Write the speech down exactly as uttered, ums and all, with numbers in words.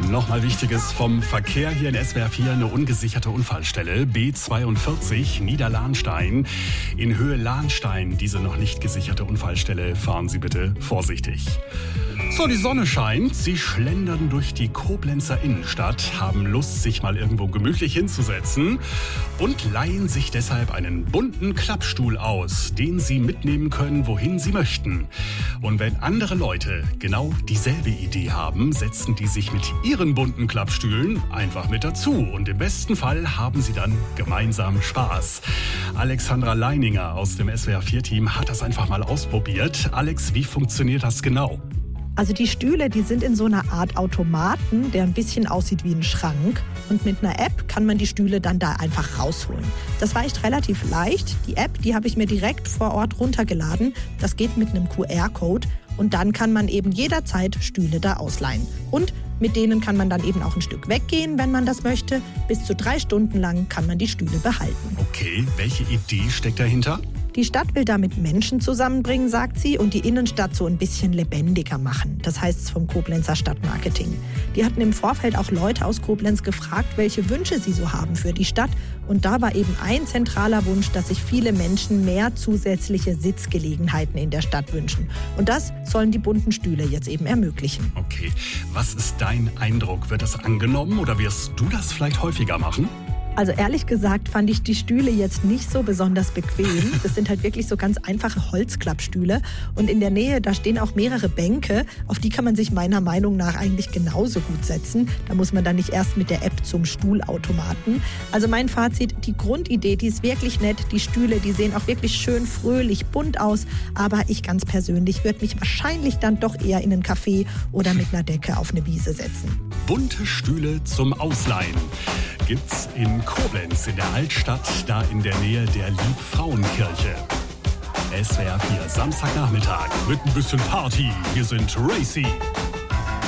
Nochmal Wichtiges vom Verkehr hier in S W R vier. Eine ungesicherte Unfallstelle. B zweiundvierzig Niederlahnstein. In Höhe Lahnstein, diese noch nicht gesicherte Unfallstelle. Fahren Sie bitte vorsichtig. So, die Sonne scheint. Sie schlendern durch die Koblenzer Innenstadt, haben Lust, sich mal irgendwo gemütlich hinzusetzen und leihen sich deshalb einen bunten Klappstuhl aus, den Sie mitnehmen können, wohin Sie möchten. Und wenn andere Leute genau dieselbe Idee haben, setzen die sich mit ihren bunten Klappstühlen einfach mit dazu. Und im besten Fall haben sie dann gemeinsam Spaß. Alexandra Leininger aus dem S W R vier Team hat das einfach mal ausprobiert. Alex, wie funktioniert das genau? Also die Stühle, die sind in so einer Art Automaten, der ein bisschen aussieht wie ein Schrank. Und mit einer App kann man die Stühle dann da einfach rausholen. Das war echt relativ leicht. Die App, die habe ich mir direkt vor Ort runtergeladen. Das geht mit einem Q R-Code. Und dann kann man eben jederzeit Stühle da ausleihen. Und mit denen kann man dann eben auch ein Stück weggehen, wenn man das möchte. Bis zu drei Stunden lang kann man die Stühle behalten. Okay, welche Idee steckt dahinter? Die Stadt will damit Menschen zusammenbringen, sagt sie, und die Innenstadt so ein bisschen lebendiger machen. Das heißt es vom Koblenzer Stadtmarketing. Die hatten im Vorfeld auch Leute aus Koblenz gefragt, welche Wünsche sie so haben für die Stadt. Und da war eben ein zentraler Wunsch, dass sich viele Menschen mehr zusätzliche Sitzgelegenheiten in der Stadt wünschen. Und das sollen die bunten Stühle jetzt eben ermöglichen. Okay, was ist dein Eindruck? Wird das angenommen oder wirst du das vielleicht häufiger machen? Also ehrlich gesagt fand ich die Stühle jetzt nicht so besonders bequem. Das sind halt wirklich so ganz einfache Holzklappstühle. Und in der Nähe, da stehen auch mehrere Bänke. Auf die kann man sich meiner Meinung nach eigentlich genauso gut setzen. Da muss man dann nicht erst mit der App zum Stuhlautomaten. Also mein Fazit, die Grundidee, die ist wirklich nett. Die Stühle, die sehen auch wirklich schön fröhlich, bunt aus. Aber ich ganz persönlich würde mich wahrscheinlich dann doch eher in einen Café oder mit einer Decke auf eine Wiese setzen. Bunte Stühle zum Ausleihen gibt's in Koblenz in der Altstadt, da in der Nähe der Liebfrauenkirche. S W R vier Samstagnachmittag mit ein bisschen Party. Hier sind Racy.